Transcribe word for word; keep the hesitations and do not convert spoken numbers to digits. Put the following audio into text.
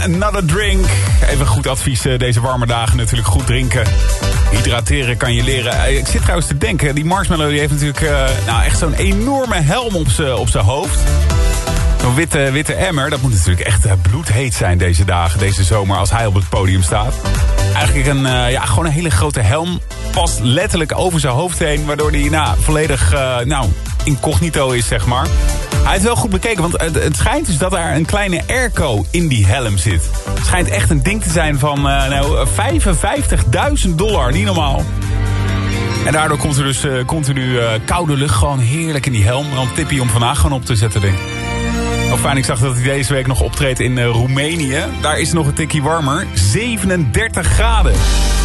Another Drink. Even goed advies deze warme dagen natuurlijk. Goed drinken. Hydrateren kan je leren. Ik zit trouwens te denken. Die Marshmello die heeft natuurlijk uh, nou echt zo'n enorme helm op zijn op zijn hoofd. Zo'n witte, witte emmer. Dat moet natuurlijk echt uh, bloedheet zijn deze dagen. Deze zomer als hij op het podium staat. Eigenlijk een, uh, ja, gewoon een hele grote helm. Past letterlijk over zijn hoofd heen. Waardoor hij nou, volledig uh, nou, incognito is, zeg maar. Hij heeft wel goed bekeken, want het, het schijnt dus dat er een kleine airco in die helm zit. Het schijnt echt een ding te zijn van uh, nou, vijfenvijftigduizend dollar, niet normaal. En daardoor komt er dus uh, continu uh, koude lucht gewoon heerlijk in die helm. En dan tip je om vandaag gewoon op te zetten, denk ik. Wel fijn, ik zag dat hij deze week nog optreedt in uh, Roemenië. Daar is het nog een tikkie warmer, zevenendertig graden.